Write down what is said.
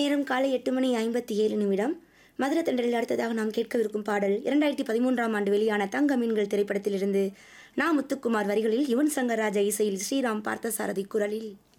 நேரம் காலை 8:57. மதுரை தண்டலில் அடுத்ததாக நாம் கேட்கவிருக்கும் பாடல் 2013ஆம் ஆண்டு வெளியான தங்க மீன்கள் திரைப்படத்திலிருந்து. நா. முத்துக்குமார் வரிகளில் யுவன் சங்கர் ராஜா இசையில் ஸ்ரீராம் பார்த்தசாரதி குரலில்.